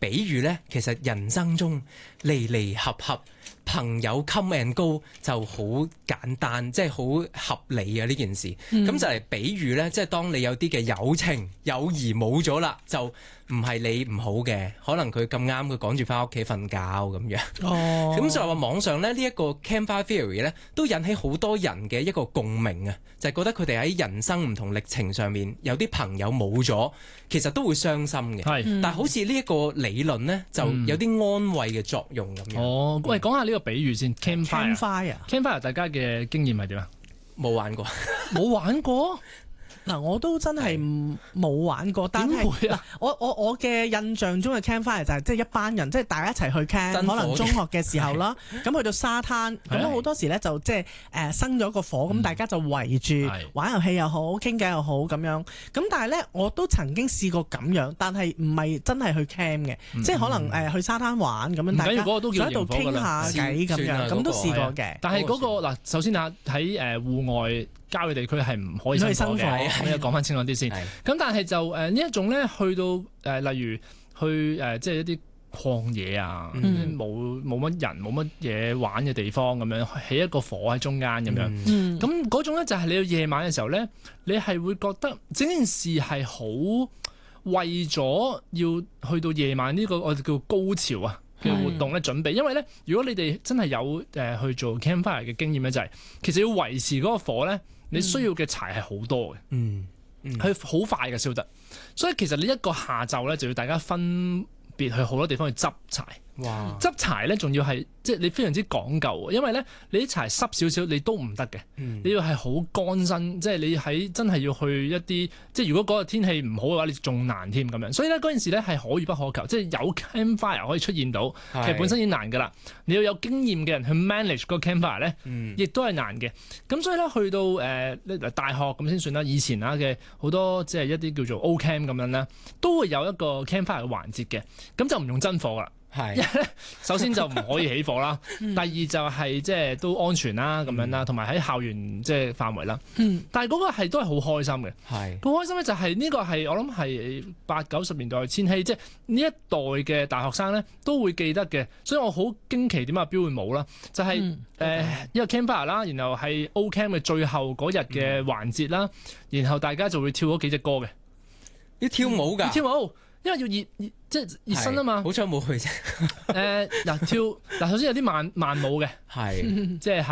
比喻咧，其實人生中離離合合，朋友 come and go 就好簡單，即係好合理啊呢件事。咁就嚟比喻咧，即係當你有啲嘅友情、友誼冇咗啦，就唔係你唔好嘅，可能佢咁啱佢趕住翻屋企瞓覺咁樣。咁就話網上咧呢一個 Campfire Theory 咧，都引起好多人嘅一個共鳴啊，就係覺得佢哋喺人生唔同歷程上面有啲朋友冇咗，其實都會傷心嘅。但係好似呢一個理論咧，就有啲安慰嘅作用咁樣。 喂，講下呢個比喻先 ，Campfire，大家嘅經驗係點啊？ 冇玩過， 冇玩過。 嗱，我都真係冇玩過，但係嗱，我嘅印象中嘅 campfire 就係即係一班人，即係大家一齊去 camp，可能中學嘅時候啦，咁去到沙灘，咁好多時咧就即係生咗個火，咁大家就圍住玩遊戲又好，傾偈又好咁樣。咁但係咧，我都曾經試過咁樣，但係唔係真係去 camp 嘅，即係可能去沙灘玩咁樣，大家就喺度傾下偈咁樣，咁都試過嘅。 但係嗰個嗱，首先喺戶外郊野地區係唔可以生火嘅，咁要講翻清楚啲先。咁但係就呢一種咧，去到例如去即係一啲曠野啊，冇乜人冇乜嘢玩嘅地方咁樣，起一個火喺中間咁樣。咁嗰種咧就係你到夜晚嘅時候咧，你係會覺得整件事係好為咗要去到夜晚呢個我哋叫高潮啊嘅活動咧準備，因為咧如果你哋真係有去做 campfire 嘅經驗咧，就係其實要維持嗰個火咧，你需要嘅柴係好多嘅，佢好快嘅燒得，所以其實你一個下晝咧就要大家分別去好多地方去執柴。哇！執柴咧仲要係即係你非常之講究，因為咧你啲柴濕少少你都唔得嘅，你要係好乾身，即係你喺真係要去一啲即係如果嗰個天氣唔好嘅話，你仲難添咁樣。所以咧嗰陣時咧係可遇不可求，即係有 campfire 可以出現到，其實本身已經難㗎啦。你要有經驗嘅人去 manage 嗰個 campfire 咧，亦都係難嘅。咁所以咧去到大學咁先算啦。以前嘅好多即係一啲叫做 O Camp 咁樣咧，都會有一個 campfire 嘅環節嘅，咁就唔用真火㗎啦。首先就唔可以起火啦，第二就係即係都安全啦咁樣啦，同埋喺校園即係範圍啦。但係嗰個都係好開心嘅。好開心咧就係呢個係我諗係80、90年代千禧，即係呢一代嘅大學生咧都會記得嘅。所以我好驚奇點解阿標會冇啦，就係一個 campfire 啦，然後係 O Camp 嘅最後嗰日嘅環節啦，然後大家就會跳嗰幾隻歌嘅， 要跳舞㗎， 要跳舞。因為要熱即係熱身啊嘛， 好彩冇去啫。 首先有啲慢舞嘅，即係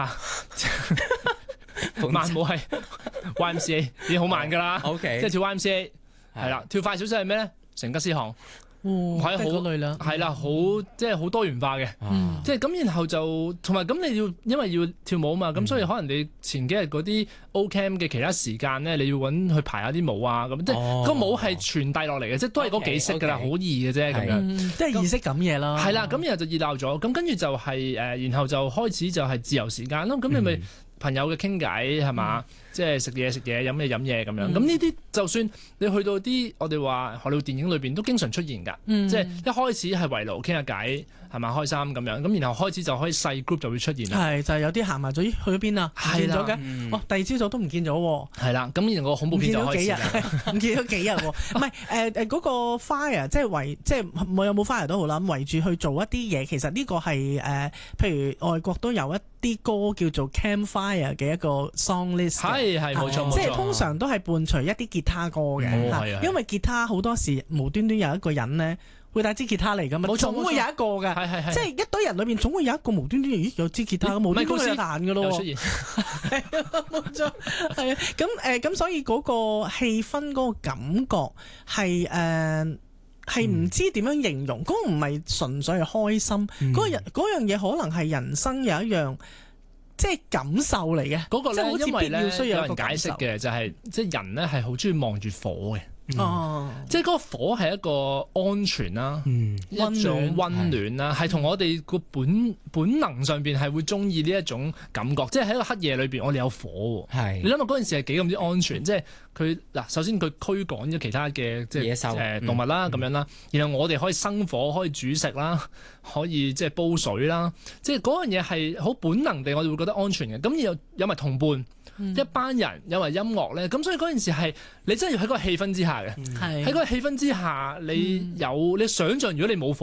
慢舞係 YMCA 已經好慢㗎啦。OK， 即係跳 YMCA 係啦，跳快少少係咩咧？成吉思汗。係好類啦，係啦，好即係好多元化嘅，即係咁，然後就同埋咁你要因為要跳舞啊嘛，咁所以可能你前幾日嗰啲 O Camp 嘅其他時間咧，你要揾去排下啲舞啊，咁即係個舞係傳遞落嚟嘅，即係都係嗰幾式㗎啦，好易嘅啫咁樣， 即係儀式感嘢咯。係啦，咁然後就熱鬧咗，咁跟住就係然後就開始就係自由時間咯，咁你咪朋友嘅傾偈係嘛？即係食嘢、飲嘢咁樣。咁呢啲就算你去到啲我哋話荷里活電影裏邊都經常出現㗎。即係一開始係圍爐傾下偈係嘛，開心咁樣。咁然後開始就可以細 group 就會出現啦。 係就係有啲行埋咗，去咗邊啊？唔見咗嘅。第二朝早都唔見咗喎。係啦，咁然後個恐怖片就開始唔見咗幾日喎？唔係嗰個 fire 即係有冇 fire 都好啦，圍住去做一啲嘢。其實呢個係譬如外國都有一啲歌叫做 Campfire 嘅一個 song list。 係冇錯， 即係通常都係伴隨一啲吉他歌嘅，因為吉他好多時無端端有一個人咧會帶支吉他嚟㗎嘛，總會有一個嘅，即係一堆人裏面總會有一個無端端有支吉他，無端端有彈㗎咯， 出現冇錯，係啊，咁所以嗰個氣氛嗰個感覺係唔知點樣形容，嗰個唔係純粹係開心，嗰樣嘢可能係人生有一樣。即係感受嚟嘅， 嗰個咧，因為咧需要有人解釋嘅就係，即係人咧係好中意望住火嘅。即係嗰個火係一個安全啦，一種溫暖啦，係同我哋個本能上邊係會中意呢一種感覺。即係喺一個黑夜裏邊，我哋有火喎。你諗下嗰陣時係幾咁之安全？即係佢嗱，首先佢驅趕咗其他嘅即係野獸動物啦，咁樣啦。然後我哋可以生火，可以煮食啦，可以即係煲水啦。即係嗰樣嘢係好本能地，我哋會覺得安全嘅。咁又有埋同伴。一班人有埋音樂咧，咁所以嗰件事係你真係要喺嗰個氣氛之下嘅，喺嗰個氣氛之下，你想像如果你冇